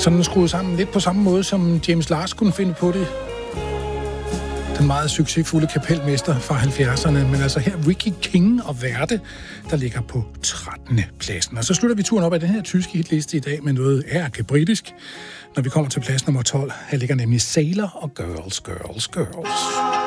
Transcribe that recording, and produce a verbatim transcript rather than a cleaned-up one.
Sådan skruet sammen lidt på samme måde, som James Lars kunne finde på det. Den meget succesfulde kapelmester fra halvfjerdserne, men altså her Ricky King og Verde, der ligger på trettende pladsen. Og så slutter vi turen op af den her tyske hitliste i dag med noget ærke-britisk. Når vi kommer til plads nummer tolv, her ligger nemlig Sailor og Girls, Girls, Girls.